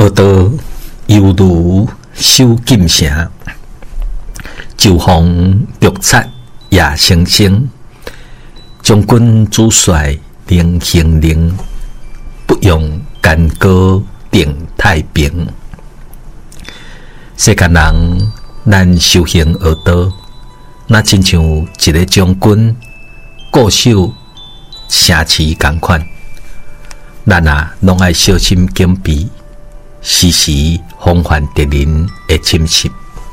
学道犹如守禁城，就防毒贼也生生。将军主帅令行令，不用干戈定太平。世间人，咱修行学道，那亲像一个将军固守城市同款。咱拢爱小心警备，时时防范敌人的侵袭。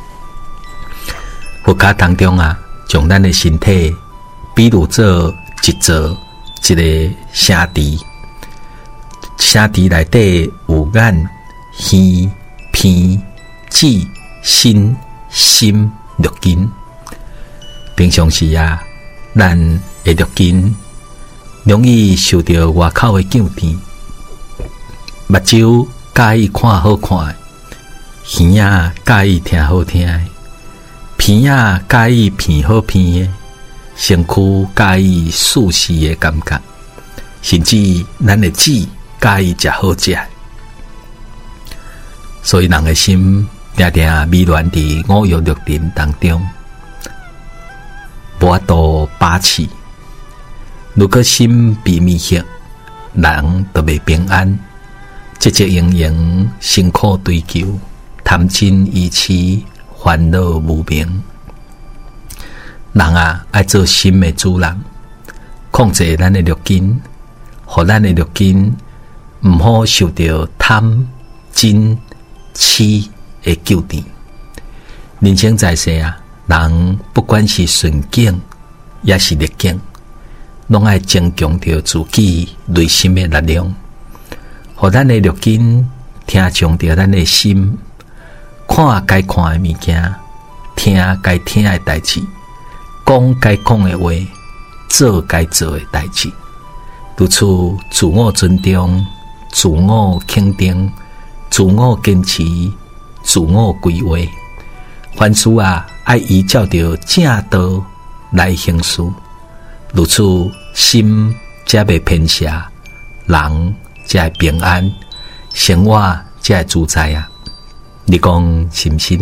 佛家当中将咱的身体比如做一座一个城池，城池内底有眼、耳、鼻、指、身、心六根。平常时咱的六根容易受到外口的镜片，目睭介意看好看的，耳介意听好听的，鼻介意闻好闻的，身躯介意舒适的感觉，甚至咱的嘴介意食好食。所以人的心常常迷乱伫五欲六尘当中，无法度把持。如果心被迷惑，人就袂平安，汲汲营营，辛苦追求，贪嗔疑痴，烦恼无明。人爱做心的主人，控制咱的六根，互咱的六根毋好受到贪、嗔、痴的纠缠。人生在世人不管是顺境也是逆境，拢爱增强着自己内心的力量，互咱的六根听从着咱的心，看该看的物件，听该听的代志，讲该讲的话，做该做的代志。如此自我尊重、自我肯定、自我坚持、自我规划，凡事爱依照着正道来行事。如此心才袂偏斜，人才会平安，生活才会自在你讲是毋是？